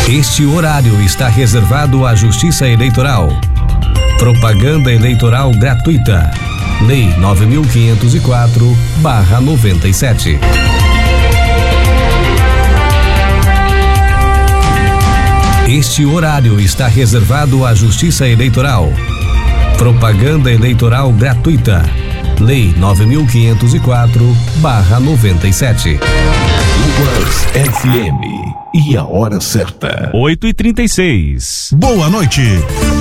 Este horário está reservado à Justiça Eleitoral. Propaganda eleitoral gratuita. Lei 9.504/97. Este horário está reservado à Justiça Eleitoral. Propaganda eleitoral gratuita. Lei 9.504/97. Luvas FM. E a hora certa. 8h36. Boa noite.